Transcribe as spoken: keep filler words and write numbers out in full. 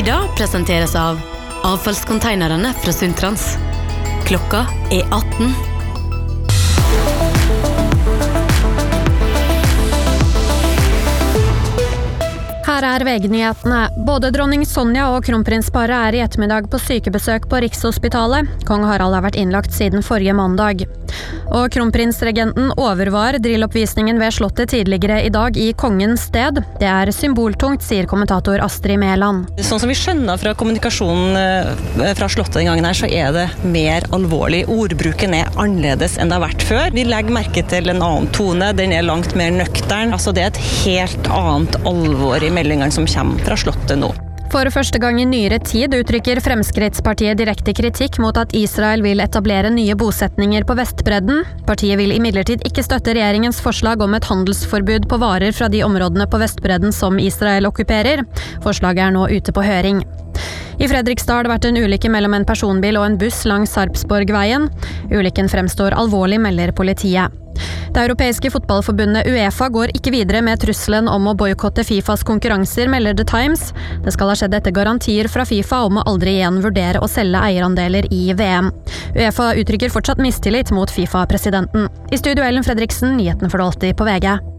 Nyda presenteres av avfallskonteinerne fra Sundtrans. Klokka er atten. Her er V G-nyhetene. Både dronning Sonja og kronprinsparet er i ettermiddag på sykebesøk på Rikshospitalet. Kong Harald har vært innlagt siden forrige mandag. Og kronprinsregenten overvar drilloppvisningen ved slottet tidligere i dag i kongens sted. Det er symboltungt, sier kommentator Astrid Mæland. Sånn som vi skjønner fra kommunikasjonen fra slottet den gangen her, så er det mer alvorlig. Ordbruken er annerledes enn det har vært før. Vi legger merke til en annen tone, den er langt mer nøktern. Altså det er et helt annet alvor i meldingene som kommer fra slottet nå. For første gang i nyere tid uttrykker Fremskrittspartiet direkte kritikk mot at Israel vil etablere nye bosetninger på Vestbredden. Partiet vil imidlertid ikke støtte regjeringens forslag om et handelsforbud på varer fra de områdene på Vestbredden som Israel okkuperer. Forslaget er nå ute på høring. I Fredrikstad har det vært en ulykke mellom en personbil og en buss langs Sarpsborgveien. Ulykken fremstår alvorlig, melder politiet. Det europeiske fotballforbundet UEFA går ikke videre med trusselen om å boikotte FIFAs konkurranser, melder The Times. Det skal ha skjedd etter garantier fra FIFA om å aldri igjen vurdere å selge eierandeler i V M. UEFA uttrykker fortsatt mistillit mot FIFA-presidenten. I studio Ellen Fredriksen, nyhetene for det alltid på V G.